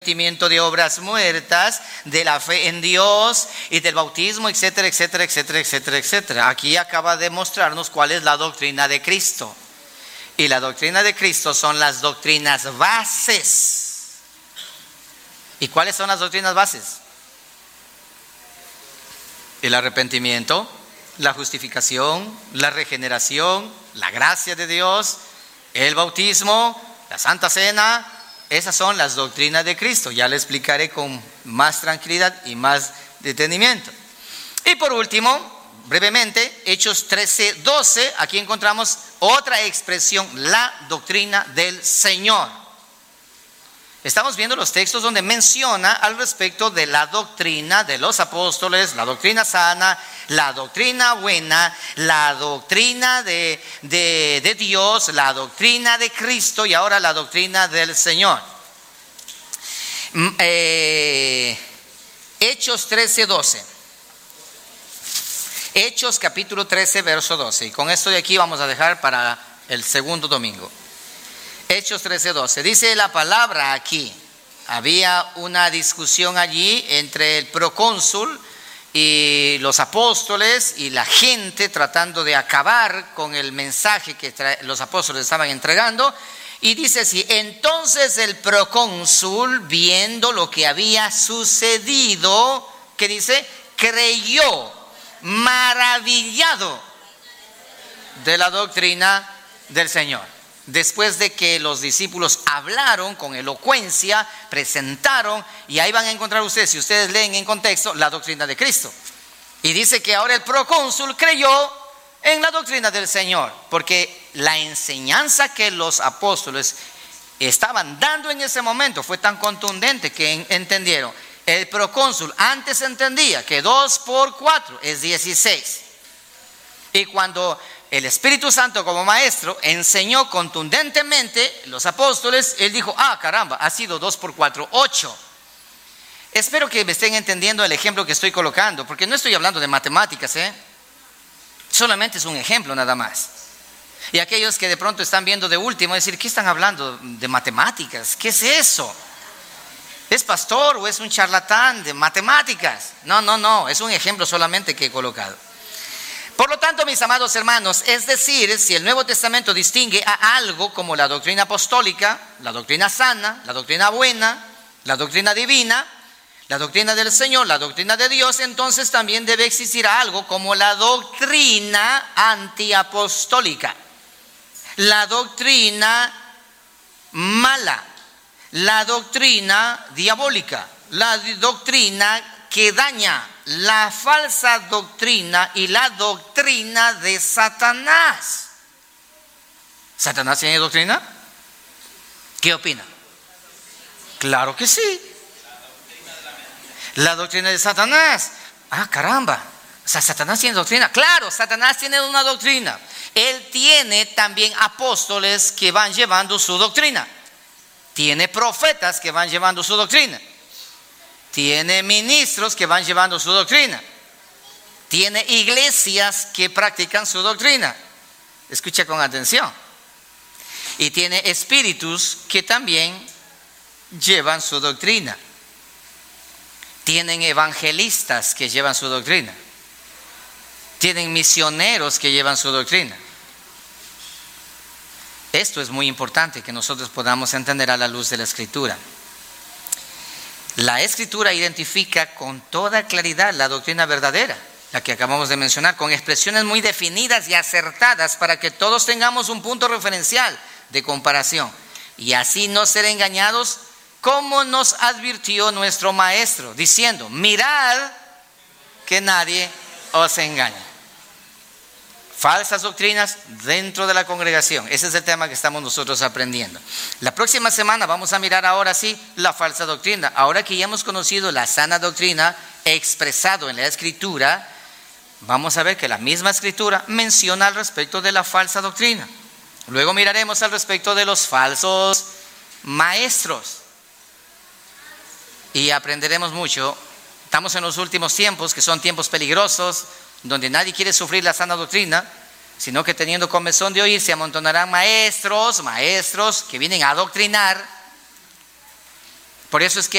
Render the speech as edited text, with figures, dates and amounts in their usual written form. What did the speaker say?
arrepentimiento de obras muertas, de la fe en Dios y del bautismo, etcétera, etcétera, etcétera, etcétera, etcétera. Aquí acaba de mostrarnos cuál es la doctrina de Cristo. Y la doctrina de Cristo son las doctrinas bases. ¿Y cuáles son las doctrinas bases? El arrepentimiento, la justificación, la regeneración, la gracia de Dios, el bautismo, la Santa Cena. Esas son las doctrinas de Cristo. Ya le explicaré con más tranquilidad y más detenimiento. Y por último, brevemente, Hechos 13:12, aquí encontramos otra expresión, la doctrina del Señor. Estamos viendo los textos donde menciona al respecto de la doctrina de los apóstoles, la doctrina sana, la doctrina buena, la doctrina de Dios, la doctrina de Cristo y ahora la doctrina del Señor. Hechos 13:12. Hechos capítulo 13, verso 12. Y con esto de aquí vamos a dejar para el segundo domingo. Hechos 13:12. Dice la palabra aquí. Había una discusión allí entre el procónsul y los apóstoles y la gente tratando de acabar con el mensaje que los apóstoles estaban entregando. Y dice así: entonces el procónsul, viendo lo que había sucedido, ¿qué dice? Creyó, maravillado de la doctrina del Señor. Después de que los discípulos hablaron con elocuencia, presentaron, y ahí van a encontrar ustedes, si ustedes leen en contexto, la doctrina de Cristo. Y dice que ahora el procónsul creyó en la doctrina del Señor, porque la enseñanza que los apóstoles estaban dando en ese momento fue tan contundente que entendieron. El procónsul antes entendía que 2 por 4 es 16. Y cuando el Espíritu Santo como maestro enseñó contundentemente los apóstoles, él dijo: caramba, ha sido 2 por 4, 8. Espero que me estén entendiendo el ejemplo que estoy colocando, porque no estoy hablando de matemáticas, solamente es un ejemplo nada más. Y aquellos que de pronto están viendo de último, decir: ¿qué están hablando de matemáticas? ¿Qué es eso? ¿Es pastor o es un charlatán de matemáticas? No, es un ejemplo solamente que he colocado. Por lo tanto, mis amados hermanos, es decir, si el Nuevo Testamento distingue a algo como la doctrina apostólica, la doctrina sana, la doctrina buena, la doctrina divina, la doctrina del Señor, la doctrina de Dios, entonces también debe existir algo como la doctrina antiapostólica, la doctrina mala, la doctrina diabólica, la doctrina que daña, la falsa doctrina y la doctrina de Satanás. ¿Satanás tiene doctrina? ¿Qué opina? Claro que sí. La doctrina de Satanás. Caramba. O sea, ¿Satanás tiene doctrina? Claro, Satanás tiene una doctrina. Él tiene también apóstoles que van llevando su doctrina. Tiene profetas que van llevando su doctrina. Tiene ministros que van llevando su doctrina. Tiene iglesias que practican su doctrina. Escucha con atención. Y tiene espíritus que también llevan su doctrina. Tienen evangelistas que llevan su doctrina. Tienen misioneros que llevan su doctrina. Esto es muy importante que nosotros podamos entender a la luz de la Escritura. La Escritura identifica con toda claridad la doctrina verdadera, la que acabamos de mencionar, con expresiones muy definidas y acertadas para que todos tengamos un punto referencial de comparación y así no ser engañados, como nos advirtió nuestro maestro, diciendo: mirad que nadie os engañe. Falsas doctrinas dentro de la congregación. Ese es el tema que estamos nosotros aprendiendo. La próxima semana vamos a mirar ahora sí la falsa doctrina. Ahora que ya hemos conocido la sana doctrina expresado en la Escritura, vamos a ver que la misma Escritura menciona al respecto de la falsa doctrina. Luego miraremos al respecto de los falsos maestros. Y aprenderemos mucho. Estamos en los últimos tiempos, que son tiempos peligrosos, donde nadie quiere sufrir la sana doctrina, sino que teniendo comezón de oír se amontonarán maestros que vienen a adoctrinar. Por eso es que